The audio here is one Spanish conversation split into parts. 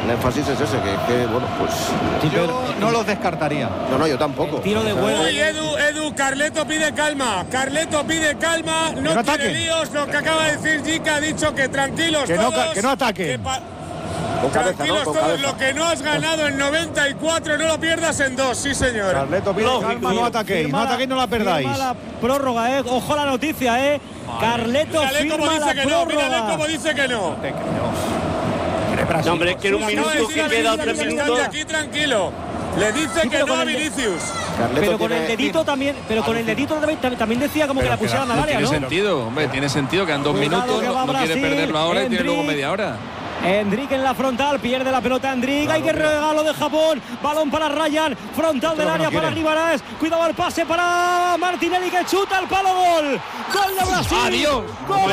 El énfasis es ese, que bueno, pues... Yo no los descartaría. No, yo tampoco. El tiro de huevo. Uy, Edu, Carleto pide calma, no quiere líos, lo que acaba de decir Jica, ha dicho que tranquilos todos. Que no ataque. Con cabeza, tranquilos con todos, cabeza. lo que no has ganado en 94 no lo pierdas en 2, sí señor. Carleto pide calma, no ataquéis, no la perdáis. Firma la prórroga, ojo a la noticia, Carleto firma la prórroga. Mírale cómo dice que no. No, hombre, que en un minuto que queda 3 minutos. Aquí tranquilo. Le dice que no a Vinicius. Pero con el dedito también, también decía como que la pusieran al área, ¿no? Tiene sentido, hombre, tiene sentido, quedan 2 minutos, no quiere perderlo ahora y tiene luego media hora. Endrick en la frontal, pierde la pelota Endrick, hay que regalo de Japón, balón para Ryan, frontal del área para Guimaraes, cuidado el pase para Martinelli que chuta el palo, gol de Brasil. Adiós, gol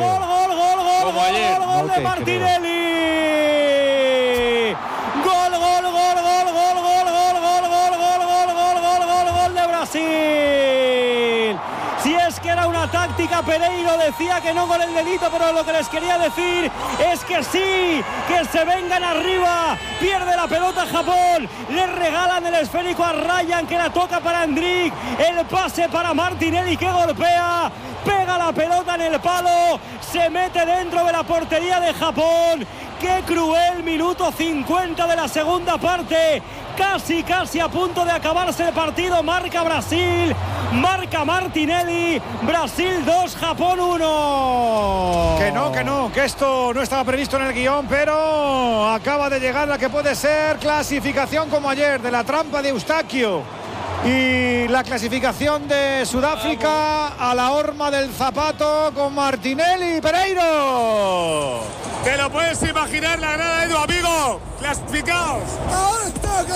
de Martinelli. Gol de Brasil. Si es que era una táctica, Pereiro decía que no con el dedito, pero lo que les quería decir es que sí, que se vengan arriba. Pierde la pelota Japón, le regalan el esférico a Ryan que la toca para Endrick, el pase para Martinelli que golpea, pega la pelota en el palo, se mete dentro de la portería de Japón. ¡Qué cruel! Minuto 50 de la segunda parte. Casi a punto de acabarse el partido. Marca Brasil, marca Martinelli. Brasil 2, Japón 1. Que esto no estaba previsto en el guión, pero acaba de llegar la que puede ser clasificación como ayer de la trampa de Eustaquio y la clasificación de Sudáfrica a la horma del zapato con Martinelli. Pereiro, te lo puedes imaginar la grada, Edu, amigo. Clasificados. Ahora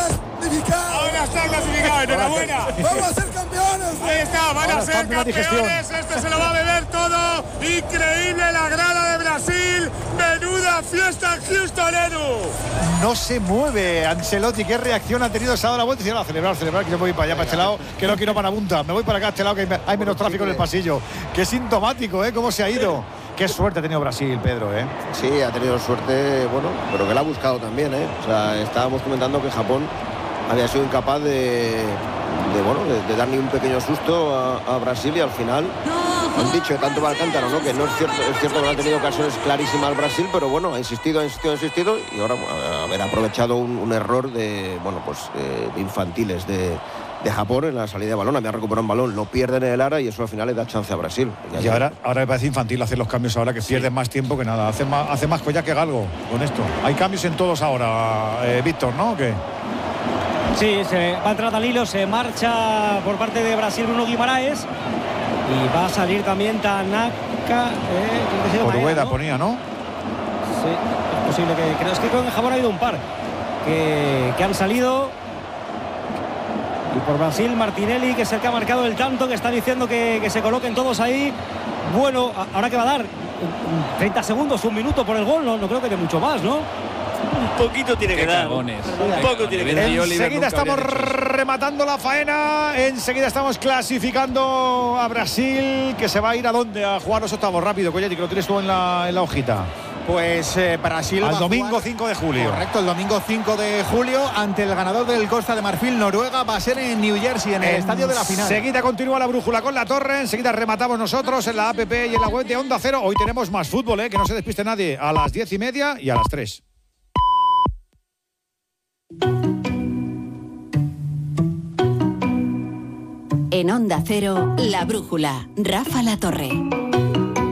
está clasificado. Enhorabuena. Vamos a ser campeones. Ahí está, van a ser campeones. Este se lo va a beber todo. Increíble la grada de Brasil. Menuda fiesta en Houston, Edu. no se mueve Ancelotti. ¿Qué reacción ha tenido? Se ha dado la vuelta y dice, no, a celebrar, que yo voy para allá, para este lado, que no quiero para punta. Me voy para acá, a este lado, que hay menos tráfico en el pasillo. Qué sintomático, cómo se ha ido. Qué suerte ha tenido Brasil, Pedro, Sí, ha tenido suerte, bueno, pero que la ha buscado también, O sea, estábamos comentando que Japón había sido incapaz de dar ni un pequeño susto a Brasil, y al final han dicho tanto para el cántaro, ¿no? Que no es cierto que no ha tenido ocasiones clarísimas Brasil, pero bueno, ha insistido y ahora haber aprovechado un error de infantiles de Japón en la salida de balón. Había recuperado un balón, lo pierden en el área y eso al final le da chance a Brasil. Y ahora me parece infantil hacer los cambios ahora, que pierden más tiempo que nada. Hace más collar que galgo con esto. Hay cambios en todos ahora, Víctor, ¿no? ¿Qué? Sí, se va a entrar Danilo, se marcha por parte de Brasil Bruno Guimaraes y va a salir también Tanaka. Orueda ponía, ¿no? Sí, es posible que... Creo que en Japón ha habido un par que han salido. Y por Brasil, Martinelli, que es el que ha marcado el tanto, que está diciendo que se coloquen todos ahí. Bueno, ahora que va a dar 30 segundos, un minuto por el gol, no creo que dé mucho más, ¿no? Un poquito tiene que dar. Un poco tiene que dar. Enseguida estamos rematando la faena. Enseguida estamos clasificando a Brasil, que se va a ir ¿a dónde? A jugar los octavos. Rápido, Colletti, que lo tienes tú en la hojita. Pues Brasil al va domingo a jugar, 5 de julio. Correcto, el domingo 5 de julio ante el ganador del Costa de Marfil, Noruega. Va a ser en New Jersey, en el estadio de la final. Enseguida continúa la brújula con la torre. Enseguida rematamos nosotros en la app y en la web de Onda Cero. Hoy tenemos más fútbol, que no se despiste nadie. A las 10:30 y a las 3. En Onda Cero, la brújula. Rafa La Torre.